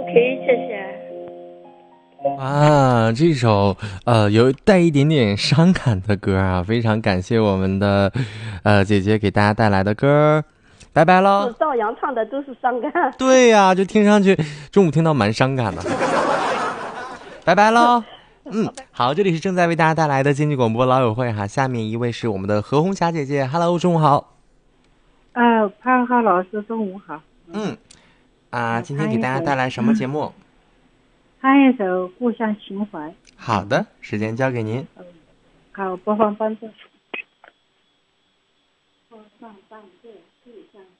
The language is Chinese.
OK，谢谢。 啊，这首有带一点点伤感的歌啊，非常感谢我们的姐姐给大家带来的歌，拜拜喽。 赵阳唱的都是伤感。 对呀，就听上去中午听到蛮伤感的。拜拜喽。好，这里是正在为大家带来的经济广播老友会哈，下面一位是我们的何红霞姐姐 ，Hello， 中午好。 潘浩老师中午好。 今天给大家带来什么节目？ 唱一首《故乡情怀》。 好的，时间交给您。 好，播放伴奏。播放伴奏，故乡。